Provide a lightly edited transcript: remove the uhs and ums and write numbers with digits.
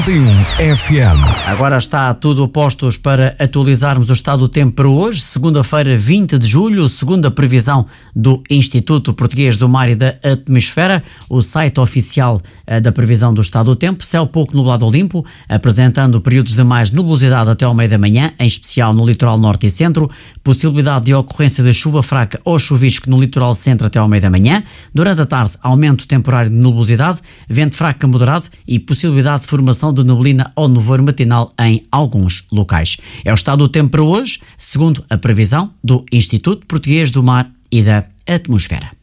FM. Agora está tudo postos para atualizarmos o estado do tempo para hoje, segunda-feira, 20 de julho, segunda previsão do Instituto Português do Mar e da Atmosfera, o site oficial da previsão do estado do tempo. Céu pouco nublado ou limpo, apresentando períodos de mais nebulosidade até ao meio da manhã, em especial no litoral norte e centro, possibilidade de ocorrência de chuva fraca ou chuvisco no litoral centro até ao meio da manhã. Durante a tarde, aumento temporário de nebulosidade, vento fraco a moderado e possibilidade de formação de neblina ou nevoeiro matinal em alguns locais. É o estado do tempo para hoje, segundo a previsão do Instituto Português do Mar e da Atmosfera.